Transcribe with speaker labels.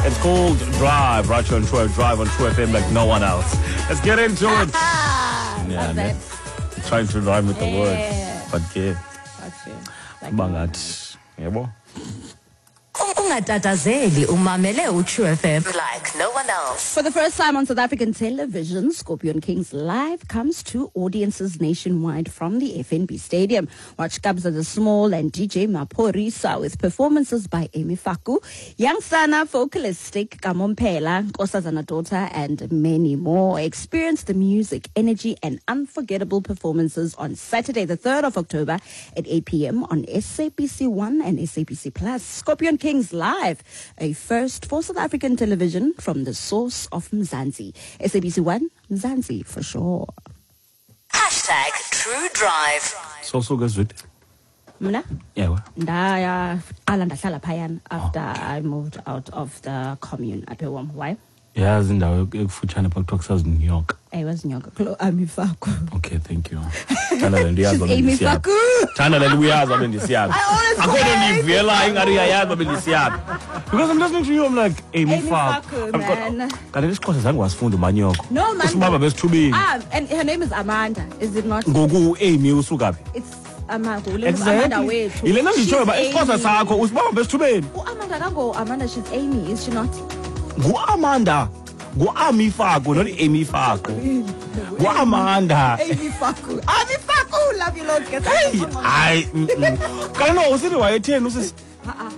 Speaker 1: It's called Drive, right here on True Drive on True FM like no one else. Let's get into it. Yeah, man. Trying to rhyme with the words. But yeah. Bangat. Yebo.
Speaker 2: Ungatatazeli umamele uTrue FM like no one else.
Speaker 3: For the first time on South African television, Scorpion Kings Live comes to audiences nationwide from the FNB Stadium. Watch Kabza the Small and DJ Maphorisa with performances by Amy Faku, Young Sana, Vocalistic, Kamompela, Nkosazana Daughter, and many more. Experience the music, energy, and unforgettable performances on Saturday, the 3rd of October at 8 p.m. on SABC 1 and SABC Plus. Scorpion Kings Live, a first for South African television from the source of Mzansi. SABC 1, Mzansi for sure.
Speaker 2: Hashtag True Drive.
Speaker 1: So goes with
Speaker 3: Mna?
Speaker 1: Yeah.
Speaker 3: Ndaya alandahlala phayana after I moved out of the commune at home. Why?
Speaker 1: Yeah, zindawo ekufutshane phakathi kwakusazi New York.
Speaker 3: I was Nyoka. Amy Faku.
Speaker 1: Okay, thank you. Thanda le ndiyazi
Speaker 3: Amy Faku.
Speaker 1: Thanda le uyazi abendisiyazi. Akho ndivela ingari yayazi abendisiyazi. Because I'm listening to you, I'm like, Amy Faku,
Speaker 3: man.
Speaker 1: Kanti isiXhosa zange wasifunda uManyoko.
Speaker 3: No, man.
Speaker 1: Usibaba besithubeni.
Speaker 3: And her name is Amanda, is it not?
Speaker 1: Ngoku Amy usuka phi?
Speaker 3: It's Amanda.
Speaker 1: Exactly.
Speaker 3: Amanda wethu.
Speaker 1: Yilena ngitsho ba isiXhosa sakho usibaba besithubeni.
Speaker 3: Amanda kango Amanda, she's Amy, is she not?
Speaker 1: Amanda. Amy Faku, not Amy Faku. Amanda.
Speaker 3: Amy Faku. Amy Faku, love you, Lord.
Speaker 1: I. Kanti no usini wayetheni usisi.